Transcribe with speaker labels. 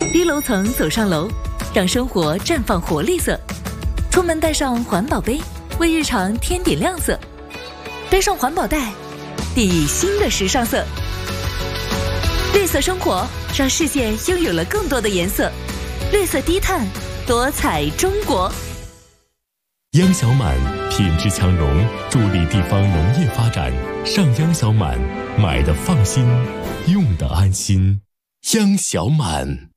Speaker 1: 低楼层走上楼，让生活绽放活力色。出门带上环保杯，为日常添点亮色。背上环保袋，定义新的时尚色。绿色生活，让世界拥有了更多的颜色。绿色低碳，多彩中国。
Speaker 2: 央小满品质强农，助力地方农业发展。上央小满，买的放心，用的安心。央小满。